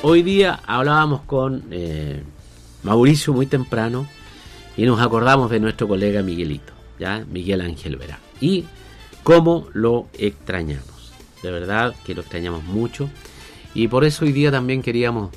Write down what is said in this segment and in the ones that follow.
hoy día hablábamos con Mauricio muy temprano y nos acordamos de nuestro colega Miguelito, ¿ya? Miguel Ángel Vera, y cómo lo extrañamos. De verdad que lo extrañamos mucho, y por eso hoy día también queríamos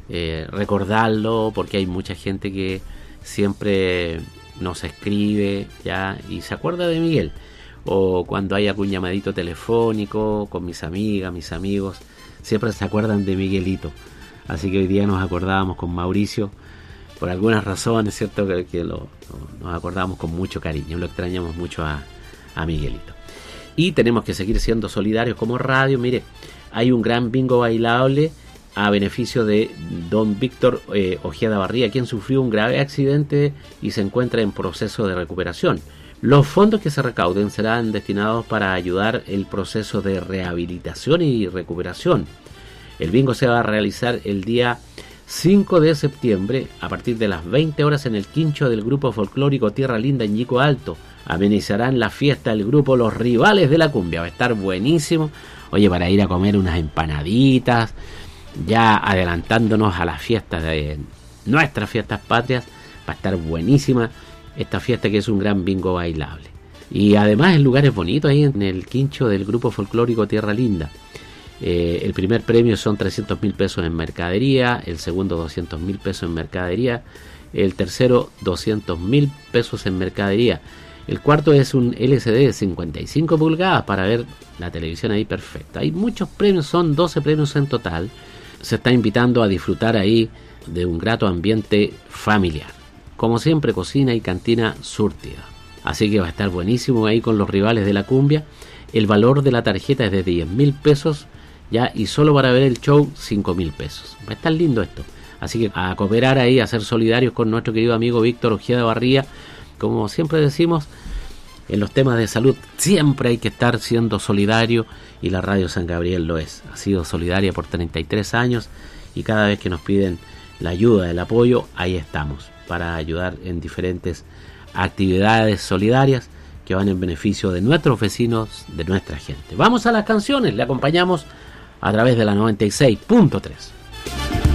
recordarlo, porque hay mucha gente que siempre nos escribe, ¿ya? Y se acuerda de Miguel, o cuando hay algún llamadito telefónico con mis amigas, mis amigos, siempre se acuerdan de Miguelito. Así que hoy día nos acordábamos con Mauricio, por algunas razones, ¿cierto? Que nos acordamos con mucho cariño, lo extrañamos mucho a Miguelito. Y tenemos que seguir siendo solidarios como radio. Mire, hay un gran bingo bailable a beneficio de don Víctor Ojeda Barría, quien sufrió un grave accidente y se encuentra en proceso de recuperación. Los fondos que se recauden serán destinados para ayudar el proceso de rehabilitación y recuperación. El bingo se va a realizar el día 5 de septiembre a partir de las 20 horas en el quincho del grupo folclórico Tierra Linda en Yico Alto. Amenizarán la fiesta el grupo Los Rivales de la Cumbia. Va a estar buenísimo. Oye, para ir a comer unas empanaditas, ya adelantándonos a las fiestas de nuestras fiestas patrias, va a estar buenísima esta fiesta, que es un gran bingo bailable. Y además el lugar es bonito, ahí en el quincho del grupo folclórico Tierra Linda. El primer premio son 300.000 pesos en mercadería, el segundo 200.000 pesos en mercadería, el tercero 200.000 pesos en mercadería, el cuarto es un LCD de 55 pulgadas para ver la televisión ahí perfecta. Hay muchos premios, son 12 premios en total. Se está invitando a disfrutar ahí de un grato ambiente familiar. Como siempre, cocina y cantina surtida. Así que va a estar buenísimo ahí con Los Rivales de la Cumbia. El valor de la tarjeta es de 10.000 pesos. Ya, y solo para ver el show 5.000 pesos. Va a estar lindo esto. Así que a cooperar ahí, a ser solidarios con nuestro querido amigo Víctor Ojeda Barría. Como siempre decimos, en los temas de salud siempre hay que estar siendo solidario, y la Radio San Gabriel lo es. Ha sido solidaria por 33 años y cada vez que nos piden la ayuda, el apoyo, ahí estamos para ayudar en diferentes actividades solidarias que van en beneficio de nuestros vecinos, de nuestra gente. Vamos a las canciones, le acompañamos a través de la 96.3.